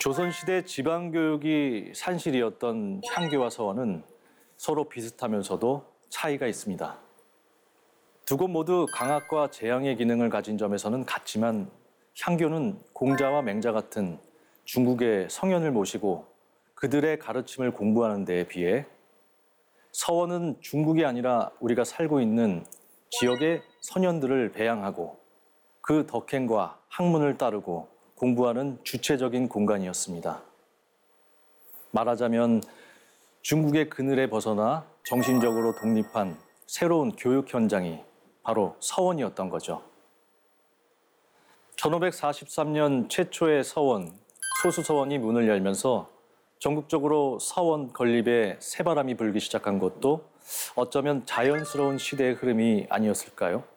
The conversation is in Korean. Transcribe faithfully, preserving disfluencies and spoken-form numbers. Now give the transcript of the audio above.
조선시대 지방교육이 산실이었던 향교와 서원은 서로 비슷하면서도 차이가 있습니다. 두 곳 모두 강압과 재앙의 기능을 가진 점에서는 같지만 향교는 공자와 맹자 같은 중국의 성현을 모시고 그들의 가르침을 공부하는 데에 비해 서원은 중국이 아니라 우리가 살고 있는 지역의 선현들을 배양하고 그 덕행과 학문을 따르고 공부하는 주체적인 공간이었습니다. 말하자면 중국의 그늘에 벗어나 정신적으로 독립한 새로운 교육 현장이 바로 서원이었던 거죠. 천오백사십삼 년 최초의 서원, 소수서원이 문을 열면서 전국적으로 서원 건립에 새바람이 불기 시작한 것도 어쩌면 자연스러운 시대의 흐름이 아니었을까요?